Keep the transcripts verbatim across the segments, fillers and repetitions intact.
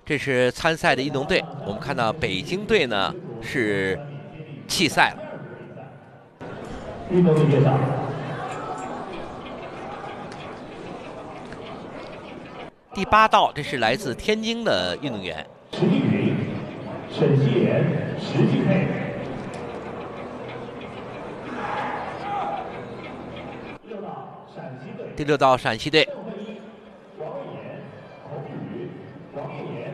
这是参赛的运动队，我们看到北京队呢是弃赛了。 运动队介绍。 第八道，这是来自天津的运动员。 石继云、沈西岩、石继佩。六道陕西队。 第六道陕西队。 王卫岩、孔宇、王岳岩。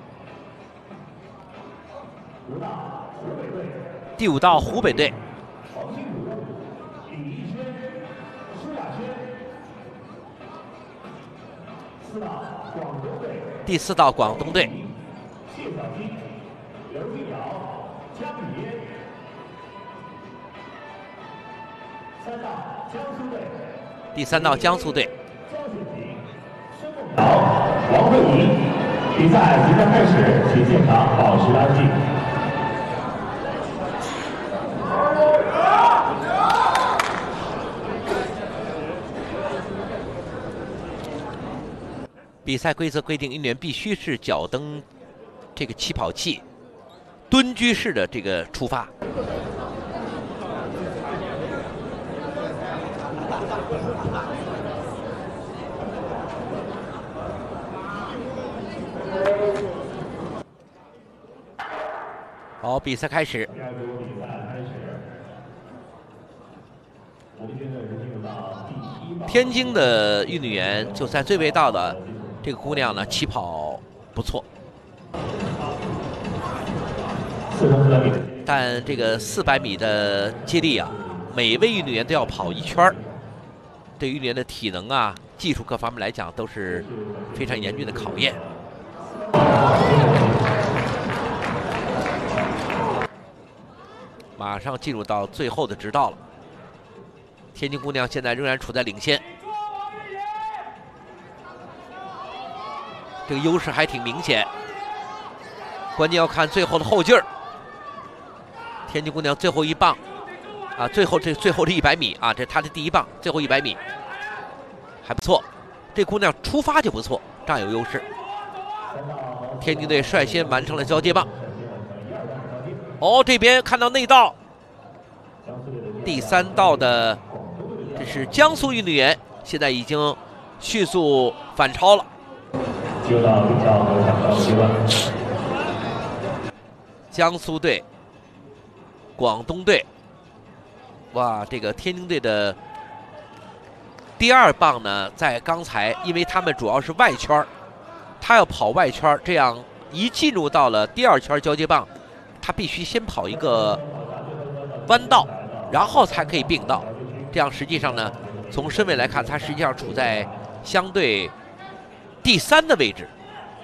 五道湖北队。 第五道湖北队。 黄兴武、李逸轩、舒亚轩。四道广东队。 第四道广东队。 谢小金、刘金瑶、江宇嫣。三道江苏队。 第三道江苏队。 焦雪婷、申梦瑶、王慧怡。比赛即将开始，请现场保持安静。 比赛规则规定，运动员必须是脚蹬这个起跑器，蹲居式的这个出发。好，比赛开始。 第二组比赛开始。我们现在是进入到第一道。 天津的运动员就在最尾道的这个姑娘呢，起跑不错。 四乘四百米。 但这个四百米的接力啊，每位运动员都要跑一圈儿，对运动员的体能啊、技术各方面来讲都是非常严峻的考验。马上进入到最后的直道了，天津姑娘现在仍然处在领先，这个优势还挺明显。关键要看最后的后劲儿。天津姑娘最后一棒，啊，最后这最后这一百米啊，这她的第一棒，最后一百米还不错。这姑娘出发就不错，占有优势。天津队率先完成了交接棒。哦，这边看到内道，第三道的这是江苏运动员，现在已经迅速反超了。 就到比较和抢到阶段。 江苏队、广东队，哇，这个天津队的第二棒呢，在刚才，因为他们主要是外圈，他要跑外圈，这样一进入到了第二圈交接棒，他必须先跑一个弯道，然后才可以并道。这样实际上呢，从身位来看，他实际上处在相对第三的位置。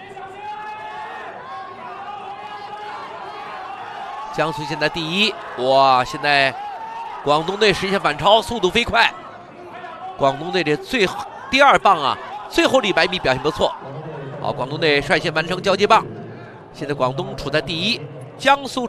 江苏现在第一，哇！现在广东队实现反超，速度飞快。广东队这最第二棒啊，最后的一百米表现不错。好，广东队率先完成交接棒，现在广东处在第一，江苏。